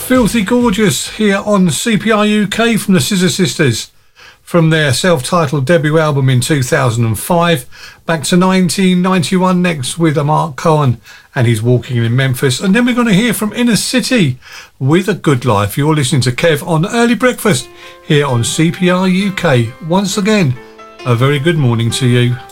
Filthy Gorgeous here on CPR UK from the Scissor Sisters, from their self-titled debut album in 2005. Back to 1991 next with Mark Cohen and he's Walking in Memphis. And then we're going to hear from Inner City with A Good Life. You're listening to Kev on Early Breakfast here on CPR UK. Once again, a very good morning to you.